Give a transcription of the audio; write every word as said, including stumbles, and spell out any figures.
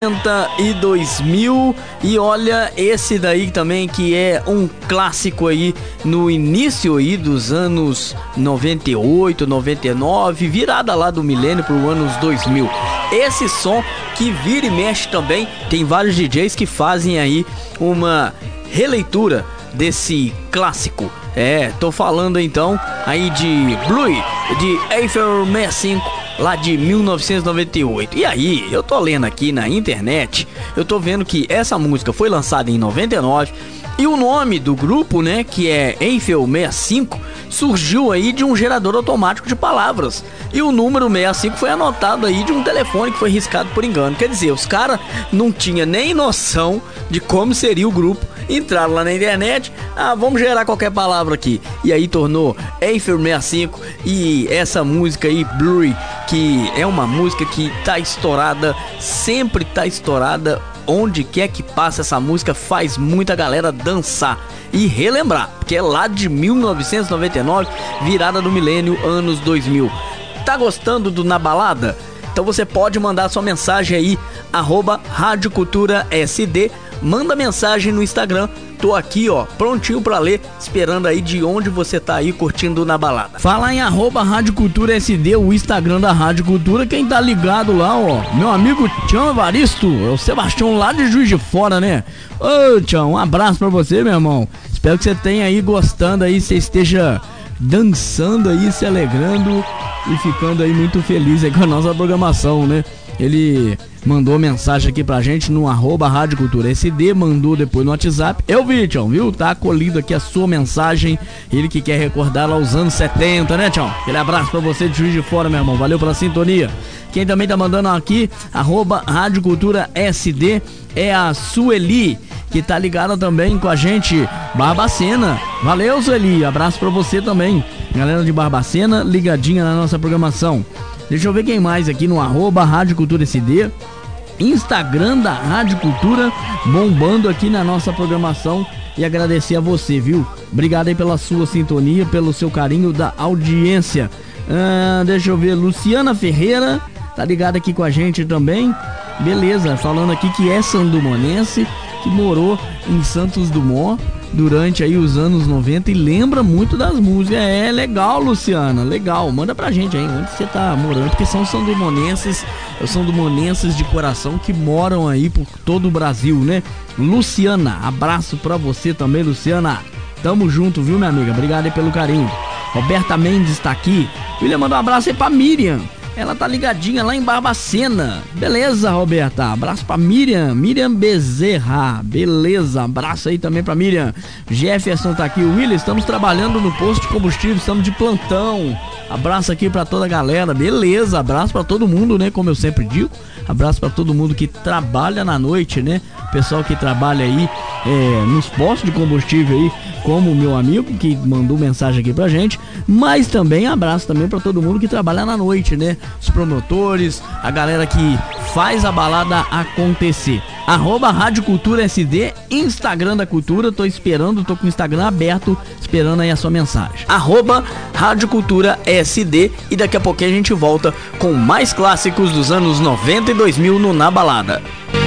noventa e dois mil. E olha, esse daí também que é um clássico aí no início aí dos anos noventa e oito, noventa e nove, virada lá do milênio pro anos dois mil. Esse som que vira e mexe também, tem vários D Js que fazem aí uma releitura desse clássico. É, tô falando então aí de Blue, de Eiffel sessenta e cinco, lá de mil novecentos e noventa e oito. E aí, eu tô lendo aqui na internet, eu tô vendo que essa música foi lançada em noventa e nove e o nome do grupo, né, que é Eiffel sessenta e cinco, surgiu aí de um gerador automático de palavras. E o número sessenta e cinco foi anotado aí de um telefone que foi riscado por engano. Quer dizer, os caras não tinham nem noção de como seria o grupo. Entraram lá na internet, ah, vamos gerar qualquer palavra aqui. E aí tornou Eiffel sessenta e cinco e essa música aí, Blue, que é uma música que tá estourada, sempre tá estourada. Onde quer que passa essa música, faz muita galera dançar e relembrar, porque é lá de mil novecentos e noventa e nove, virada do milênio, anos dois mil. Tá gostando do Na Balada? Então você pode mandar sua mensagem aí, arroba Rádio Cultura S D. Manda mensagem no Instagram. Tô aqui, ó, prontinho pra ler, esperando aí de onde você tá aí curtindo Na Balada. Fala em arroba Rádio Cultura S D, o Instagram da Rádio Cultura. Quem tá ligado lá, ó, meu amigo Tião Evaristo, é o Sebastião lá de Juiz de Fora, né? Ô, Tião, um abraço pra você, meu irmão. Espero que você tenha aí gostando aí, você esteja dançando aí, se alegrando e ficando aí muito feliz aí com a nossa programação, né? Ele mandou mensagem aqui pra gente no arroba Rádio Cultura S D, mandou depois no WhatsApp. Eu vi, Tião, viu? Tá acolhido aqui a sua mensagem. Ele que quer recordar lá os anos setenta, né, Tião? Aquele abraço pra você de Juiz de Fora, meu irmão. Valeu pela sintonia. Quem também tá mandando aqui, arroba Rádio Cultura S D, é a Sueli, que tá ligada também com a gente, Barbacena. Valeu, Sueli. Abraço pra você também. Galera de Barbacena, ligadinha na nossa programação. Deixa eu ver quem mais aqui no arroba Rádio Cultura S D, Instagram da Rádio Cultura, bombando aqui na nossa programação. E agradecer a você, viu? Obrigado aí pela sua sintonia, pelo seu carinho da audiência. Ah, deixa eu ver, Luciana Ferreira tá ligada aqui com a gente também. Beleza, falando aqui que é sandumonense, que morou em Santos Dumont durante aí os anos noventa e lembra muito das músicas. É legal, Luciana, legal. Manda pra gente aí onde você tá morando, porque são sandumonenses, são sandumonenses de coração que moram aí por todo o Brasil, né? Luciana, abraço pra você também, Luciana. Tamo junto, viu, minha amiga? Obrigado aí pelo carinho. Roberta Mendes tá aqui. William, manda um abraço aí pra Miriam. Ela tá ligadinha lá em Barbacena. Beleza, Roberta? Abraço pra Miriam. Miriam Bezerra. Beleza, abraço aí também pra Miriam. Jefferson tá aqui. William, estamos trabalhando no posto de combustível, estamos de plantão. Abraço aqui pra toda a galera. Beleza, abraço pra todo mundo, né? Como eu sempre digo. Abraço pra todo mundo que trabalha na noite, né? Pessoal que trabalha aí é, nos postos de combustível aí, como o meu amigo que mandou mensagem aqui pra gente. Mas também abraço também pra todo mundo que trabalha na noite, né? Os promotores, a galera que faz a balada acontecer. Arroba Rádio Cultura S D, Instagram da Cultura. Tô esperando, tô com o Instagram aberto, esperando aí a sua mensagem. Arroba Rádio Cultura S D. E daqui a pouquinho a gente volta com mais clássicos dos anos noventa e dois mil no Na Balada.